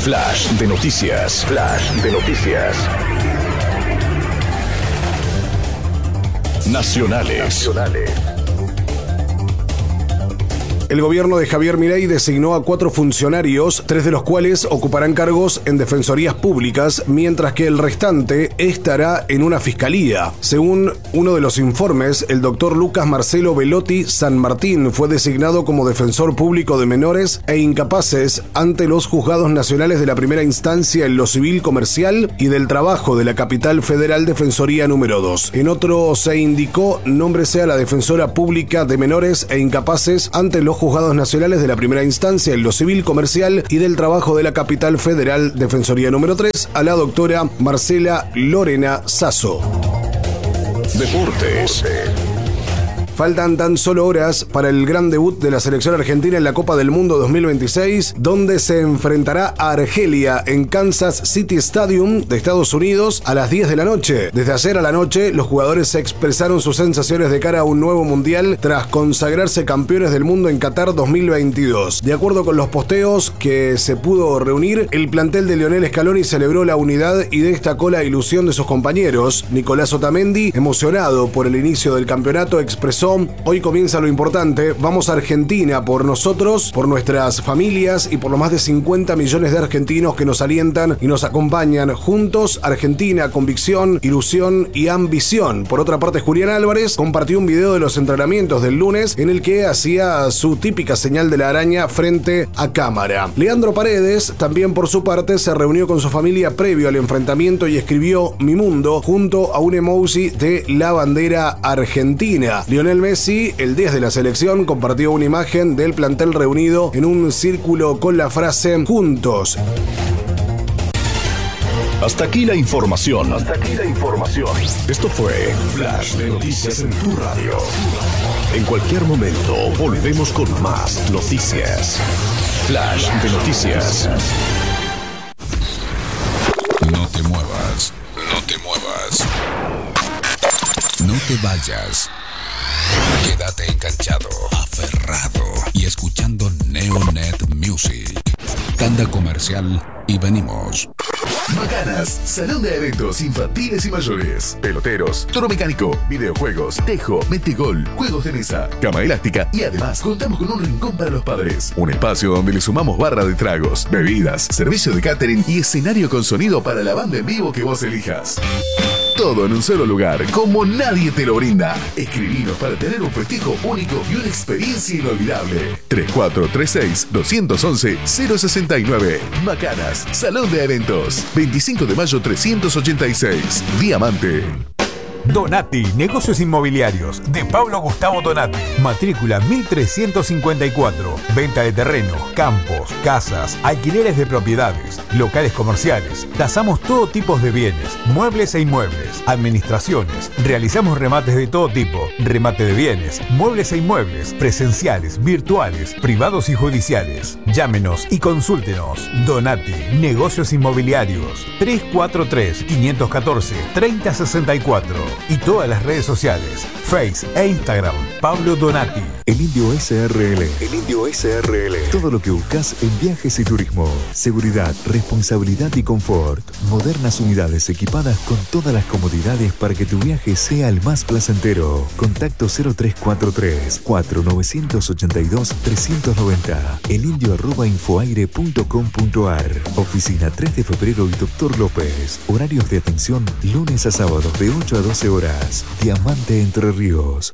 Flash de noticias. Flash de noticias. Nacionales. El gobierno de Javier Milei designó a 4 funcionarios, 3 de los cuales ocuparán cargos en defensorías públicas, mientras que el restante estará en una fiscalía. Según uno de los informes, el doctor Lucas Marcelo Velotti San Martín fue designado como defensor público de menores e incapaces ante los juzgados nacionales de la primera instancia en lo civil comercial y del trabajo de la capital federal Defensoría número 2. En otro se indicó nómbrese a la defensora pública de menores e incapaces ante los juzgados nacionales de la primera instancia en lo civil comercial y del trabajo de la capital federal Defensoría número 3 a la doctora Marcela Lorena Sasso. Deportes. Faltan tan solo horas para el gran debut de la selección argentina en la Copa del Mundo 2026, donde se enfrentará a Argelia en Kansas City Stadium de Estados Unidos a las 10 de la noche. Desde ayer a la noche, los jugadores expresaron sus sensaciones de cara a un nuevo mundial tras consagrarse campeones del mundo en Qatar 2022. De acuerdo con los posteos que se pudo reunir, el plantel de Lionel Scaloni celebró la unidad y destacó la ilusión de sus compañeros. Nicolás Otamendi, emocionado por el inicio del campeonato, expresó: hoy comienza lo importante, vamos a Argentina por nosotros, por nuestras familias y por los más de 50 millones de argentinos que nos alientan y nos acompañan. Juntos, Argentina, convicción, ilusión y ambición. Por otra parte, Julián Álvarez compartió un video de los entrenamientos del lunes en el que hacía su típica señal de la araña frente a cámara. Leandro Paredes, también por su parte, se reunió con su familia previo al enfrentamiento y escribió "Mi mundo" junto a un emoji de la bandera argentina. Lionel Messi, el 10 de la selección, compartió una imagen del plantel reunido en un círculo con la frase "Juntos". Hasta aquí la información. Esto fue Flash de Noticias en tu radio. En cualquier momento volvemos con más noticias. Flash de Noticias. No te muevas. No te vayas. Quédate enganchado, aferrado y escuchando Neonet Music. Tanda comercial y venimos. Macanas, salón de eventos infantiles y mayores, peloteros, toro mecánico, videojuegos, tejo, metegol, juegos de mesa, cama elástica y además contamos con un rincón para los padres. Un espacio donde le sumamos barra de tragos, bebidas, servicio de catering y escenario con sonido para la banda en vivo que vos elijas. Todo en un solo lugar, como nadie te lo brinda. Escribinos para tener un festejo único y una experiencia inolvidable. 3436-211-069. Macanas, Salón de Eventos. 25 de mayo 386. Diamante. Donati, negocios inmobiliarios, de Pablo Gustavo Donati. Matrícula 1354. Venta de terreno, campos, casas, alquileres de propiedades, locales comerciales. Tasamos todo tipo de bienes, muebles e inmuebles, administraciones. Realizamos remates de todo tipo, remate de bienes, muebles e inmuebles, presenciales, virtuales, privados y judiciales. Llámenos y consúltenos. Donati, negocios inmobiliarios. 343-514-3064. Y todas las redes sociales, Face e Instagram, Pablo Donati. El Indio SRL. Todo lo que buscas en viajes y turismo. Seguridad, responsabilidad y confort. Modernas unidades equipadas con todas las comodidades para que tu viaje sea el más placentero. Contacto 0343-4982-390. elindio@infoaire.com.ar. Oficina 3 de febrero y Dr. López. Horarios de atención lunes a sábados de 8 a 12 horas. Diamante Entre Ríos.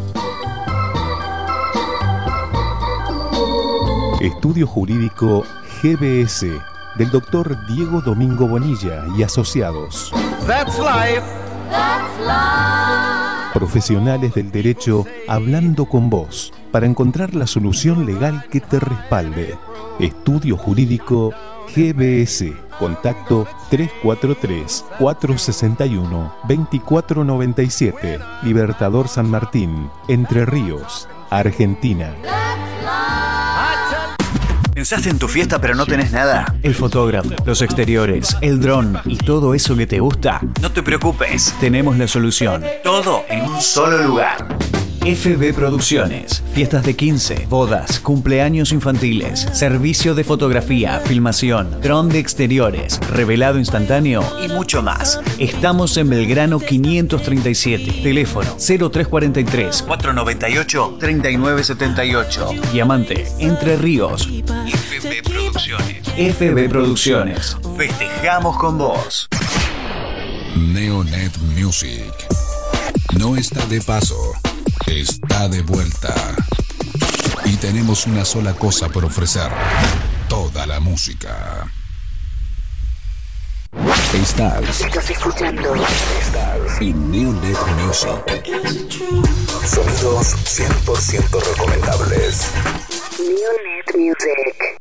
Estudio Jurídico GBS del doctor Diego Domingo Bonilla y asociados. That's life. Profesionales del derecho hablando con vos para encontrar la solución legal que te respalde. Estudio Jurídico GBS. Contacto 343-461-2497. Libertador San Martín, Entre Ríos, Argentina. ¿Pensaste en tu fiesta pero no tenés nada? El fotógrafo, los exteriores, el dron y todo eso que te gusta. No te preocupes, tenemos la solución. Todo en un solo lugar. FB Producciones. Fiestas de 15, bodas, cumpleaños infantiles, servicio de fotografía, filmación, dron de exteriores, revelado instantáneo y mucho más. Estamos en Belgrano 537. Teléfono 0343 498 3978. Diamante, Entre Ríos. FB Producciones. FB Producciones. Festejamos con vos. Neonet Music. No está de paso, está de vuelta. Y tenemos una sola cosa por ofrecer: toda la música. Estás escuchando. Estás en Neonet Music. Sonidos 100% recomendables. Neonet Music.